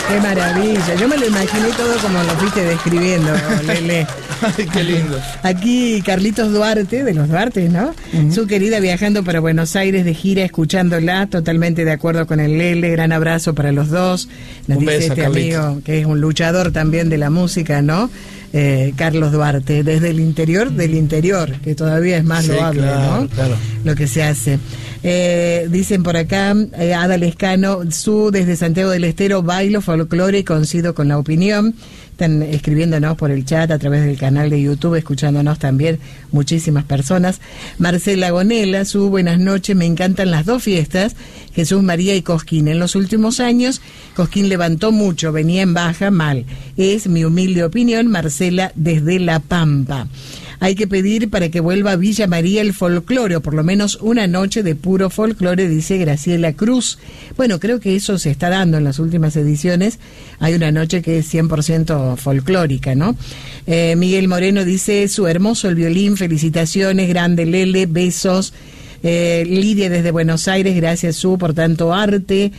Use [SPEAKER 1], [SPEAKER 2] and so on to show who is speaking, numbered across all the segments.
[SPEAKER 1] Qué maravilla. Yo me lo imaginé todo como lo fuiste describiendo, Lele.
[SPEAKER 2] Ay, qué lindo.
[SPEAKER 1] Aquí Carlitos Duarte, de los Duartes, ¿no? Su querida viajando para Buenos Aires de gira, escuchándola, totalmente de acuerdo con el Lele. Gran abrazo para los dos. Nos
[SPEAKER 2] Un
[SPEAKER 1] dice
[SPEAKER 2] beso,
[SPEAKER 1] este
[SPEAKER 2] Carlitos.
[SPEAKER 1] amigo que es un luchador también de la música, ¿no? Carlos Duarte, desde el interior del interior, que todavía es más
[SPEAKER 2] Sí,
[SPEAKER 1] loable,
[SPEAKER 2] claro,
[SPEAKER 1] ¿no?
[SPEAKER 2] claro.
[SPEAKER 1] Lo que se hace. Dicen por acá, Ada Lescano, desde Santiago del Estero, bailo folclore y coincido con la opinión. Están escribiéndonos por el chat a través del canal de YouTube, escuchándonos también muchísimas personas. Marcela Gonela, buenas noches, me encantan las dos fiestas, Jesús María y Cosquín. En los últimos años, Cosquín levantó mucho, venía en baja, mal. Es mi humilde opinión, Marcela, desde La Pampa. Hay que pedir para que vuelva a Villa María el folclore, o por lo menos una noche de puro folclore, dice Graciela Cruz. Bueno, creo que eso se está dando en las últimas ediciones. Hay una noche que es 100% folclórica, ¿no? Miguel Moreno dice, su hermoso el violín, felicitaciones, grande Lele, besos. Lidia desde Buenos Aires, gracias por tanto arte.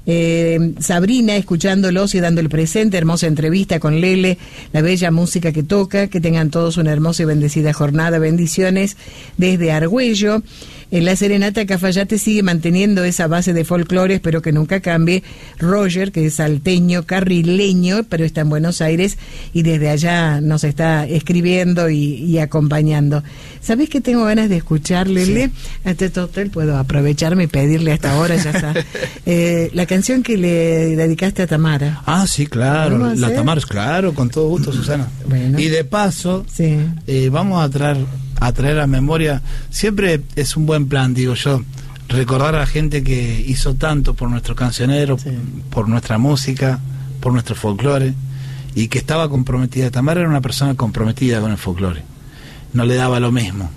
[SPEAKER 1] Sabrina, escuchándolos y dando el presente, hermosa entrevista con Lele, la bella música que toca, que tengan todos una hermosa y bendecida jornada, bendiciones desde Argüello. La Serenata Cafayate sigue manteniendo esa base de folclore, espero que nunca cambie. Roger, que es salteño, carrileño, pero está en Buenos Aires y desde allá nos está escribiendo y acompañando. ¿Sabés que tengo ganas de escuchar, Lele? Sí. Hasta este hotel puedo aprovecharme y pedirle hasta ahora, ya está. La canción que le dedicaste a Tamara.
[SPEAKER 2] Ah, sí, claro, la Tamara, claro, con todo gusto, Susana.
[SPEAKER 1] Bueno.
[SPEAKER 2] Y de paso,
[SPEAKER 1] sí.
[SPEAKER 2] Vamos a traer a memoria, siempre es un buen plan, digo yo, recordar a la gente que hizo tanto por nuestro cancionero, sí, por nuestra música, por nuestro folclore, y que estaba comprometida. Tamara era una persona comprometida con el folclore, no le daba lo mismo.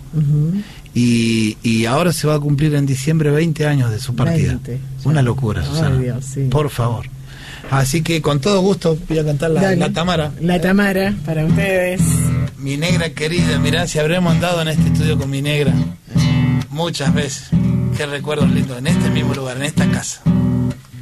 [SPEAKER 2] Y ahora se va a cumplir en diciembre 20 años de su partida. Una locura, Susana.
[SPEAKER 1] Ay, Dios, sí.
[SPEAKER 2] Por favor. Así que con todo gusto voy a cantar la Tamara.
[SPEAKER 1] La Tamara, para ustedes.
[SPEAKER 2] Mi negra querida, mirá, si habremos andado en este estudio con mi negra muchas veces. Qué recuerdos lindos, en este mismo lugar, en esta casa.